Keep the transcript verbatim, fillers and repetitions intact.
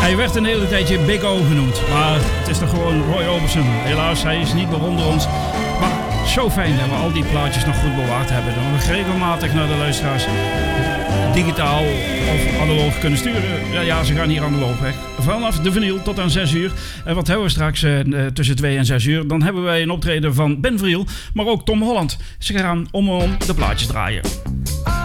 Hij werd een hele tijdje Big O genoemd, maar het is toch gewoon Roy Orbison. Helaas, hij is niet meer onder ons. Maar zo fijn dat we al die plaatjes nog goed bewaard hebben. Dat we nog regelmatig naar de luisteraars digitaal of analoog kunnen sturen. Ja, ja, ze gaan hier analoog weg. Vanaf de vinyl tot aan zes uur. En wat hebben we straks uh, tussen twee en zes uur? Dan hebben wij een optreden van Ben Vriel, maar ook Tom Holland. Ze gaan om en om de plaatjes draaien.